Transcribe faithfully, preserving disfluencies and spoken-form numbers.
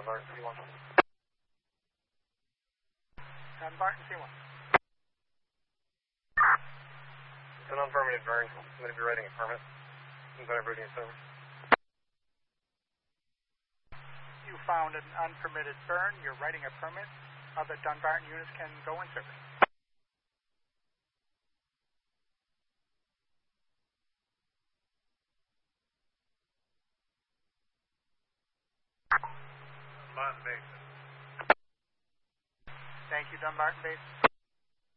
Dunbarton, C one. Dunbarton, C one. It's an unpermitted burn. I'm going to be writing a permit. I'm going to bring in service. You found an unpermitted burn. You're writing a permit. Other Dunbarton units can go in service. Dunbarton Base. Thank you, Dunbarton Base.